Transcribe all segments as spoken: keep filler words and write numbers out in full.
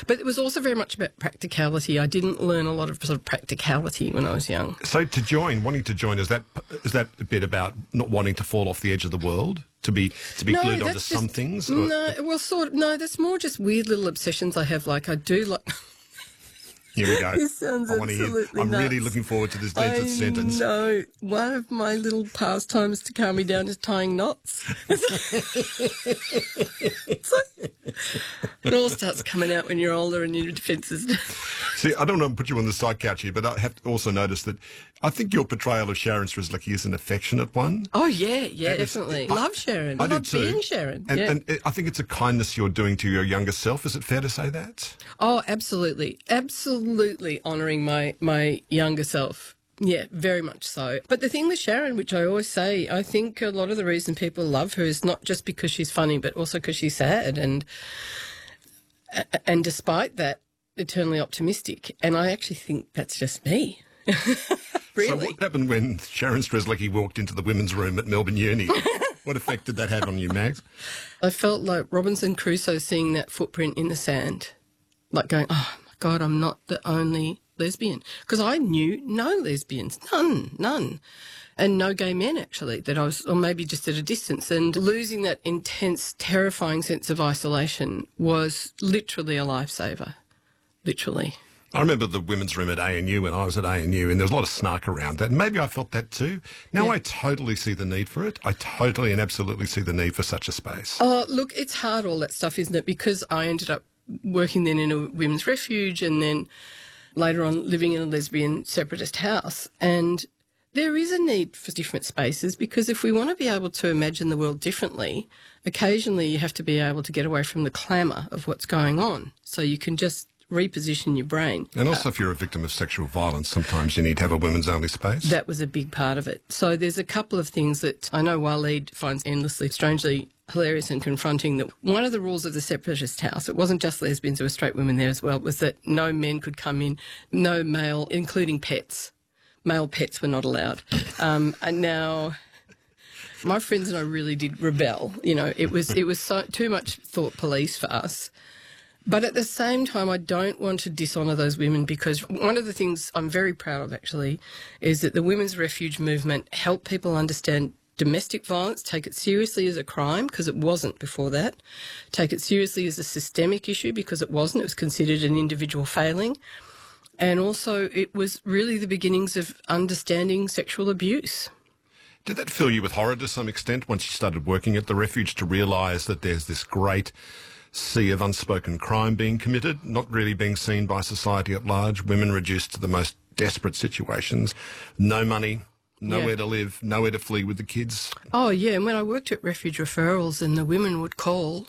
But it was also very much about practicality. I didn't learn a lot of sort of practicality when I was young. So to join, wanting to join, is that is that a bit about not wanting to fall off the edge of the world, to be to be No, glued onto that's some just- things? Or- No, well, sort of, no, that's more just weird little obsessions I have. Like, I do like... Here we go. This sounds I want to hear. absolutely I'm really nuts. looking forward to this I next sentence. know. One of my little pastimes to calm me down is tying knots. It's like- it all starts coming out when you're older and your defences. See, I don't want to put you on the side couch here, but I have to also notice that I think your portrayal of Sharon Strzelecki is an affectionate one. Oh, yeah, yeah, It was- definitely. I- Love Sharon. I I do love too. being Sharon. And, yeah. and it- I think it's a kindness you're doing to your younger self. Is it fair to say that? Oh, absolutely. Absolutely honouring my, my younger self. Yeah, very much so. But the thing with Sharon, which I always say, I think a lot of the reason people love her is not just because she's funny, but also because she's sad and and despite that, eternally optimistic. And I actually think that's just me. Really. So what happened when Sharon Strzelecki walked into the women's room at Melbourne Uni? What effect did that have on you, Mags? I felt like Robinson Crusoe seeing that footprint in the sand, like going, oh, my God, I'm not the only lesbian. Because I knew no lesbians, none, none. And no gay men, actually, that I was, or maybe just at a distance. And losing that intense, terrifying sense of isolation was literally a lifesaver, literally. I remember the women's room at A N U when I was at A N U, and there was a lot of snark around that. And maybe I felt that too. Now Yeah. I totally see the need for it. I totally and absolutely see the need for such a space. Oh, look, it's hard, all that stuff, isn't it? Because I ended up working then in a women's refuge and then later on living in a lesbian separatist house. And there is a need for different spaces because if we want to be able to imagine the world differently, occasionally you have to be able to get away from the clamour of what's going on so you can just reposition your brain. And also, if you're a victim of sexual violence, sometimes you need to have a women's only space. That was a big part of it. So there's a couple of things that I know Waleed finds endlessly, strangely hilarious and confronting. That one of the rules of the separatist house, it wasn't just lesbians, there were straight women there as well, was that no men could come in, no male, including pets. Male pets were not allowed. Um, and now my friends and I really did rebel. You know, it was it was so, too much thought police for us. But at the same time, I don't want to dishonour those women because one of the things I'm very proud of, actually, is that the women's refuge movement helped people understand domestic violence, take it seriously as a crime, because it wasn't before that, take it seriously as a systemic issue, because it wasn't. It was considered an individual failing. And also it was really the beginnings of understanding sexual abuse. Did that fill you with horror to some extent once you started working at the refuge to realise that there's this great sea of unspoken crime being committed, not really being seen by society at large, women reduced to the most desperate situations, no money, nowhere Yeah. to live, nowhere to flee with the kids? Oh, yeah, and when I worked at refuge referrals and the women would call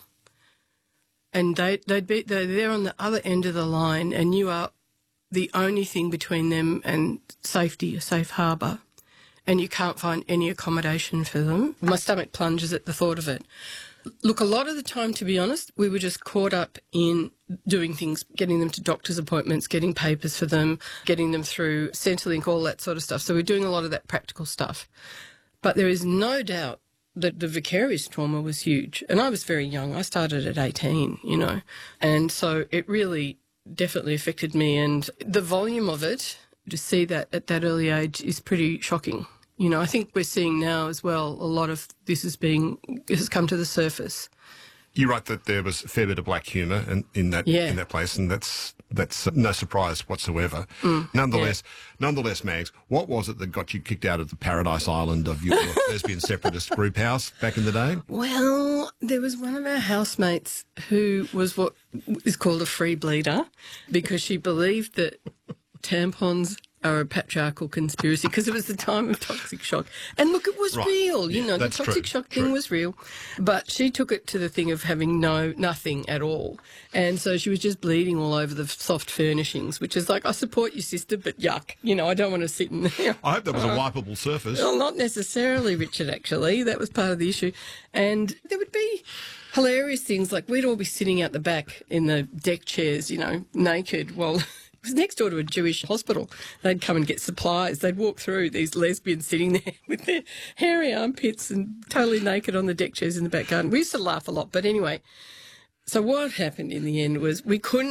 and they, they'd be they're there on the other end of the line and you are the only thing between them and safety, a safe harbour, and you can't find any accommodation for them. My stomach plunges at the thought of it. Look, a lot of the time, to be honest, we were just caught up in doing things, getting them to doctor's appointments, getting papers for them, getting them through Centrelink, all that sort of stuff. So we're doing a lot of that practical stuff. But there is no doubt that the vicarious trauma was huge. And I was very young. I started at eighteen, you know. And so it really definitely affected me. And the volume of it, to see that at that early age is pretty shocking. You know, I think we're seeing now as well a lot of this is being has come to the surface. You write that there was a fair bit of black humour in, in that Yeah. in that place, and that's that's no surprise whatsoever. Mm, nonetheless, nonetheless, Mags, what was it that got you kicked out of the paradise island of your lesbian separatist group house back in the day? Well, there was one of our housemates who was what is called a free bleeder because she believed that tampons are a patriarchal conspiracy because it was the time of toxic shock. And look, it was Right. real, you Yeah, know, the that's toxic true, shock thing true. was real. But she took it to the thing of having no, nothing at all. And so she was just bleeding all over the soft furnishings, which is like, I support your sister, but yuck. You know, I don't want to sit in there. I hope that was a wipeable surface. Well, not necessarily, Richard, actually. That was part of the issue. And there would be hilarious things like we'd all be sitting out the back in the deck chairs, you know, naked while it was next door to a Jewish hospital. They'd come and get supplies. They'd walk through, these lesbians sitting there with their hairy armpits and totally naked on the deck chairs in the back garden. We used to laugh a lot. But anyway, so what happened in the end was we couldn't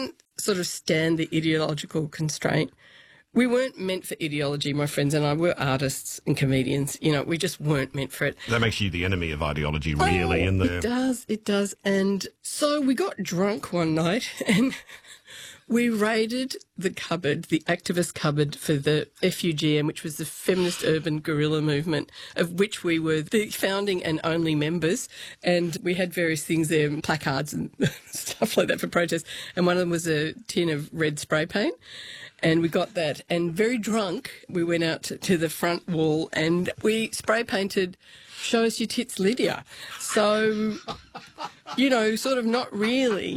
sort of stand the ideological constraint. We weren't meant for ideology, my friends and I. We're artists and comedians. You know, we just weren't meant for it. That makes you the enemy of ideology, really, oh, in there. It does, it does. And so we got drunk one night and we raided the cupboard, the activist cupboard for the F U G M, which was the Feminist Urban Guerrilla Movement, of which we were the founding and only members. And we had various things there, placards and stuff like that for protest. And one of them was a tin of red spray paint. And we got that. And very drunk, we went out to, to the front wall and we spray painted "Show Us Your Tits, Lydia." So, you know, sort of not really...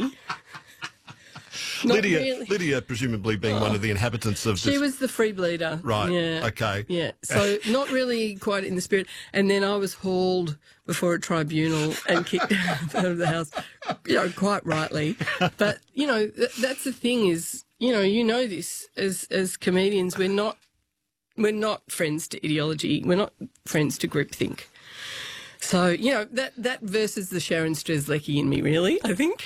Not Lydia, really. Lydia, presumably being oh. one of the inhabitants of this... She was the free bleeder. Right, yeah. okay. Yeah, so not really quite in the spirit. And then I was hauled before a tribunal and kicked out of the house, you know, quite rightly. But, you know, th- that's the thing is, you know, you know this, as as comedians, we're not, we're not friends to ideology. We're not friends to groupthink. So, you know, that, that versus the Sharon Strzelecki in me, really, I think.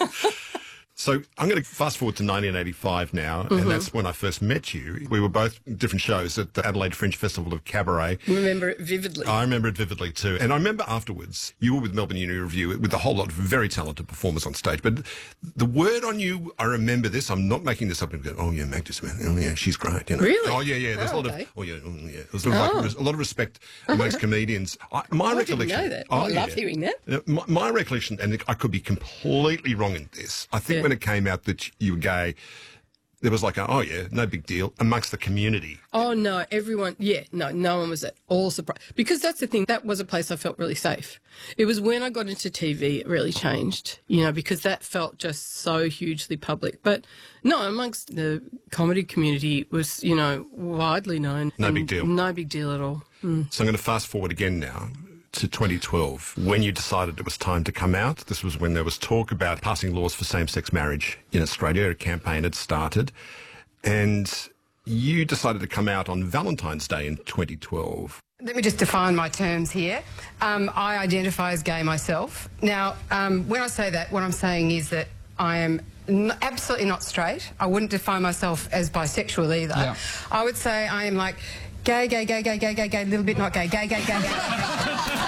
So I'm going to fast forward to nineteen eighty-five now, mm-hmm. and that's when I first met you. We were both different shows at the Adelaide Fringe Festival of Cabaret. Remember it vividly. I remember it vividly too. And I remember afterwards, you were with Melbourne Uni Review with a whole lot of very talented performers on stage. But the word on you, I remember this, I'm not making this up, and go, oh yeah, Magda's, man, oh yeah, she's great. You know? Really? Oh yeah, yeah, there's oh, a lot okay. of, oh yeah, oh, yeah. There's a lot, of, like, a lot of respect amongst comedians. I, my I recollection. didn't know that. Oh, I love yeah. hearing that. My, my recollection, and I could be completely wrong in this, I think Yeah. when it came out that you were gay, there was like, a, oh yeah, no big deal amongst the community. Oh no, everyone, yeah, no, no one was at all surprised. Because that's the thing, that was a place I felt really safe. It was when I got into T V it really changed, you know, because that felt just so hugely public. But no, amongst the comedy community it was, you know, widely known. No big deal. No big deal at all. Mm. So I'm going to fast forward again now to twenty twelve, when you decided it was time to come out. This was when there was talk about passing laws for same-sex marriage in Australia. A campaign had started, and you decided to come out on Valentine's Day in twenty twelve. Let me just define my terms here. Um, I identify as gay myself. Now, um, when I say that, what I'm saying is that I am n- absolutely not straight. I wouldn't define myself as bisexual either. Yeah. I would say I am like gay, gay, gay, gay, gay, gay, gay, a little bit not gay, gay, gay, gay, gay.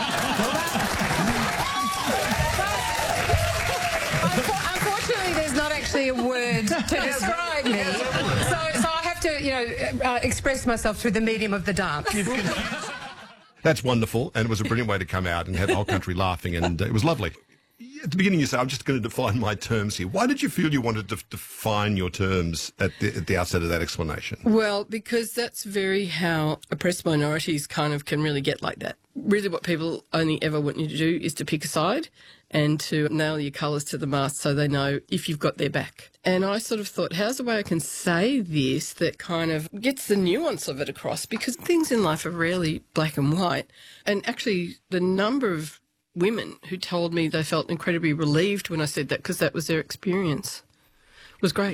Unfortunately, there's not actually a word to describe me. So, so I have to, you know, uh, express myself through the medium of the dance. That's wonderful, and it was a brilliant way to come out and have the whole country laughing, and uh, it was lovely. At the beginning you said, I'm just going to define my terms here. Why did you feel you wanted to f- define your terms at the, at the outset of that explanation? Well, because that's very how oppressed minorities kind of can really get like that. Really what people only ever want you to do is to pick a side and to nail your colours to the mast so they know if you've got their back. And I sort of thought, how's the way I can say this that kind of gets the nuance of it across? Because things in life are rarely black and white. And actually the number of women who told me they felt incredibly relieved when I said that because that was their experience was great.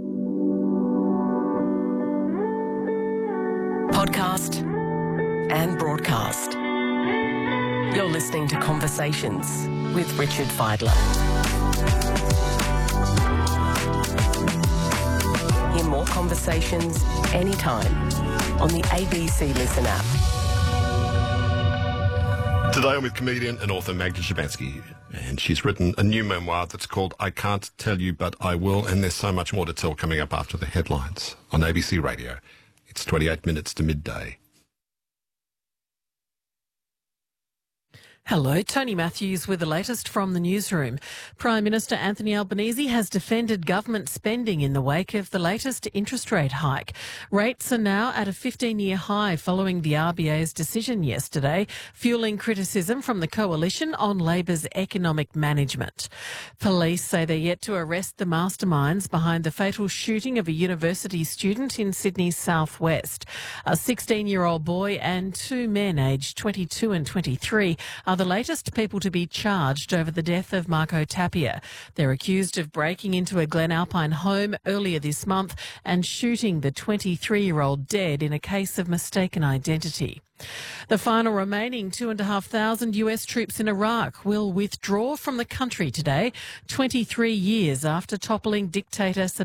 Podcast and broadcast. You're listening to Conversations with Richard Fidler. Hear more conversations anytime on the A B C Listen app. Today I'm with comedian and author Magda Szubanski, and she's written a new memoir that's called I Can't Tell You But I Will, and there's so much more to tell coming up after the headlines on A B C Radio. It's twenty-eight minutes to midday. Hello, Tony Matthews with the latest from the newsroom. Prime Minister Anthony Albanese has defended government spending in the wake of the latest interest rate hike. Rates are now at a fifteen-year high following the R B A's decision yesterday, fueling criticism from the coalition on Labor's economic management. Police say they're yet to arrest the masterminds behind the fatal shooting of a university student in Sydney's southwest. A sixteen-year-old boy and two men aged twenty-two and twenty-three are the latest people to be charged over the death of Marco Tapia. They're accused of breaking into a Glen Alpine home earlier this month and shooting the twenty-three-year-old dead in a case of mistaken identity. The final remaining two and a half thousand U S troops in Iraq will withdraw from the country today, twenty-three years after toppling dictator Saddam